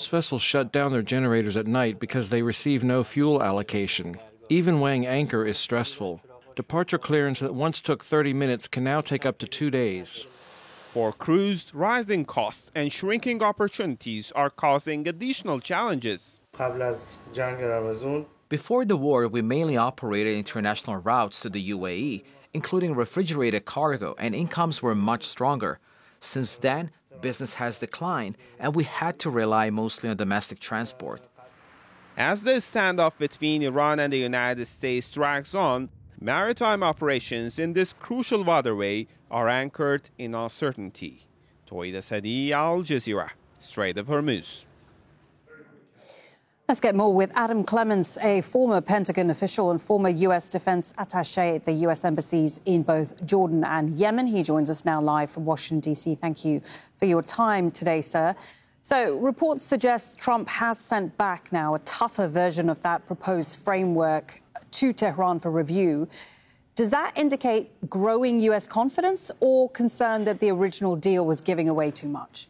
Most vessels shut down their generators at night because they receive no fuel allocation. Even weighing anchor is stressful. Departure clearance that once took 30 minutes can now take up to 2 days. For crews, rising costs and shrinking opportunities are causing additional challenges. Before the war, we mainly operated international routes to the UAE, including refrigerated cargo, and incomes were much stronger. Since then, business has declined, and we had to rely mostly on domestic transport. As the standoff between Iran and the United States drags on, maritime operations in this crucial waterway are anchored in uncertainty. Toida Sadi, Al Jazeera, Strait of Hormuz. Let's get more with Adam Clements, a former Pentagon official and former U.S. defense attaché at the U.S. embassies in both Jordan and Yemen. He joins us now live from Washington, D.C. Thank you for your time today, sir. So reports suggest Trump has sent back now a tougher version of that proposed framework to Tehran for review. Does that indicate growing U.S. confidence or concern that the original deal was giving away too much?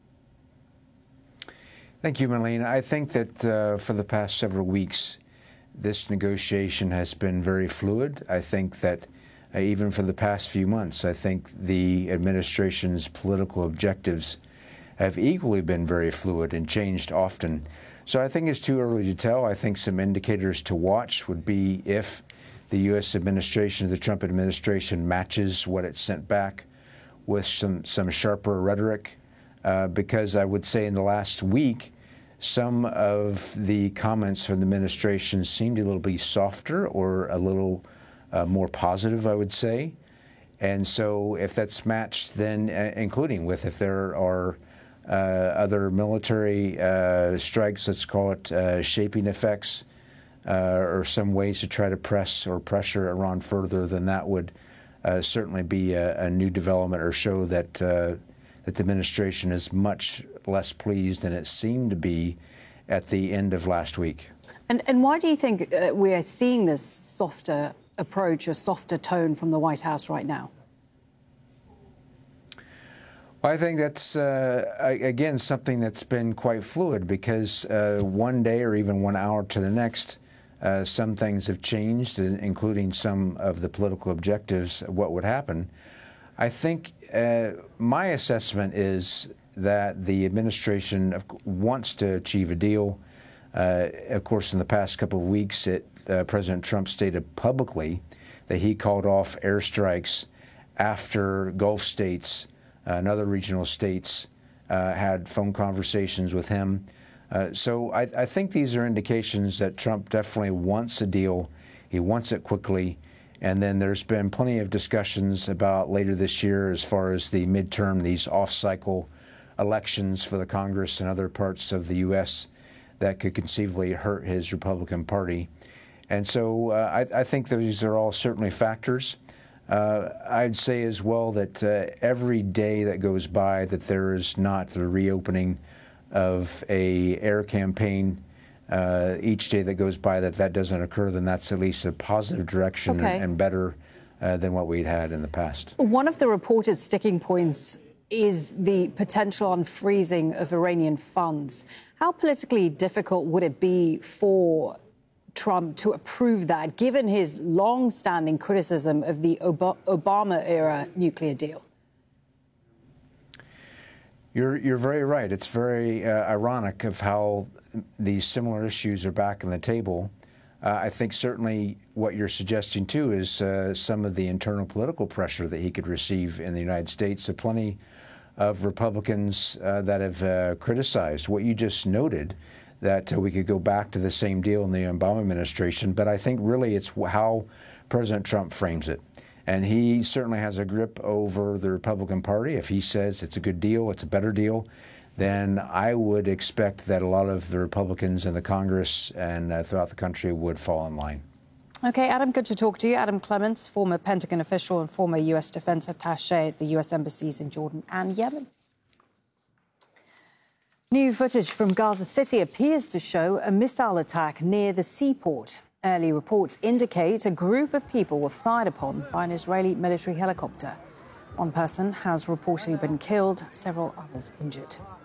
Thank you, Marlene. I think that for the past several weeks, this negotiation has been very fluid. I think that even for the past few months, I think the administration's political objectives have equally been very fluid and changed often. So I think it's too early to tell. I think some indicators to watch would be if the U.S. administration, the Trump administration, matches what it sent back with some sharper rhetoric. Because I would say in the last week, some of the comments from the administration seemed a little bit softer or a little more positive, I would say. And so if that's matched, then including with if there are other military strikes, let's call it shaping effects, or some ways to try to press or pressure Iran further, then that would certainly be a new development or show that that the administration is much less pleased than it seemed to be at the end of last week. And why do you think we are seeing this softer approach, a softer tone from the White House right now? Well, I think that's, again, something that's been quite fluid because one day or even 1 hour to the next, some things have changed, including some of the political objectives of what would happen. I think my assessment is that the administration wants to achieve a deal. Of course, in the past couple of weeks, President Trump stated publicly that he called off airstrikes after Gulf states and other regional states had phone conversations with him. So I think these are indications that Trump definitely wants a deal. He wants it quickly. And then there's been plenty of discussions about later this year as far as the midterm, these off-cycle elections for the Congress and other parts of the U.S. that could conceivably hurt his Republican Party. And so I think these are all certainly factors. I'd say as well that every day that goes by that there is not the reopening of a air campaign, each day that goes by that doesn't occur, then that's at least a positive direction and better than what we'd had in the past. One of the reported sticking points is the potential unfreezing of Iranian funds. How politically difficult would it be for Trump to approve that, given his long-standing criticism of the Obama-era nuclear deal? You're very right. It's very ironic of how these similar issues are back on the table. I think certainly what you're suggesting, too, is some of the internal political pressure that he could receive in the United States. So plenty of Republicans that have criticized what you just noted, that we could go back to the same deal in the Obama administration. But I think really it's how President Trump frames it. And he certainly has a grip over the Republican Party. If he says it's a good deal, it's a better deal, then I would expect that a lot of the Republicans in the Congress and throughout the country would fall in line. OK, Adam, good to talk to you. Adam Clements, former Pentagon official and former U.S. defense attaché at the U.S. embassies in Jordan and Yemen. New footage from Gaza City appears to show a missile attack near the seaport. Early reports indicate a group of people were fired upon by an Israeli military helicopter. One person has reportedly been killed, several others injured.